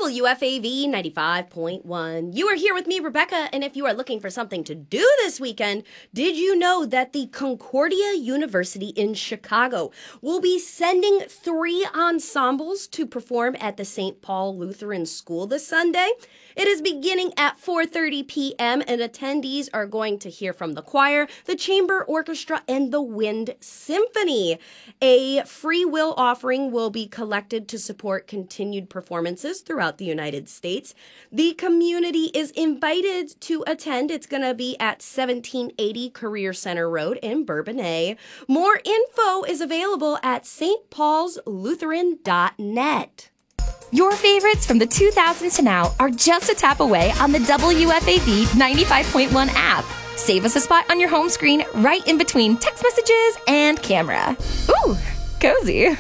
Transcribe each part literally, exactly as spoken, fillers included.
W F A V ninety-five point one. You are here with me, Rebecca, and if you are looking for something to do this weekend, did you know that the Concordia University in Chicago will be sending three ensembles to perform at the Saint Paul Lutheran School this Sunday? It is beginning at four thirty p.m., and attendees are going to hear from the choir, the chamber orchestra, and the wind symphony. A free will offering will be collected to support continued performances throughout the United States. The community is invited to attend. It's going to be at seventeen eighty Career Center Road in Bourbonnais. More info is available at s t pauls lutheran dot net. Your favorites from the two thousands to now are just a tap away on the W F A V ninety-five point one app. Save us a spot on your home screen right in between text messages and camera. Ooh, cozy.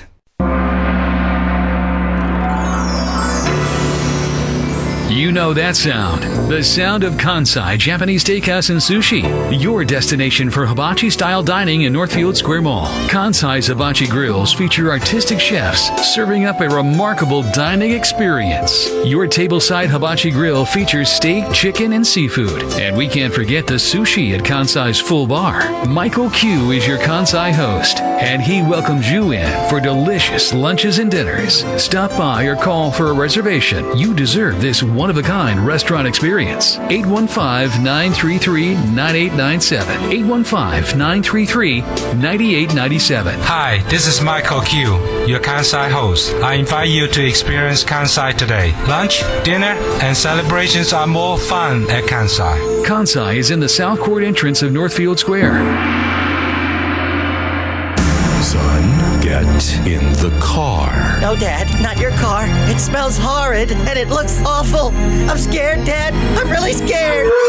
You know that sound. The sound of Kansai Japanese Steakhouse and Sushi. Your destination for hibachi-style dining in Northfield Square Mall. Kansai's Hibachi Grills feature artistic chefs serving up a remarkable dining experience. Your tableside hibachi grill features steak, chicken, and seafood. And we can't forget the sushi at Kansai's Full Bar. Michael Q is your Kansai host, and he welcomes you in for delicious lunches and dinners. Stop by or call for a reservation. You deserve this one-of-a-kind restaurant experience. eight one five, nine three three, nine eight nine seven. eight one five, nine three three, nine eight nine seven. Hi, this is Michael Q, your Kansai host. I invite you to experience Kansai today. Lunch, dinner, and celebrations are more fun at Kansai. Kansai is in the South Court entrance of Northfield Square. Son, get in the car. No, Dad, not your car. It smells horrid and it looks awful. I'm scared, Dad. I'm really scared.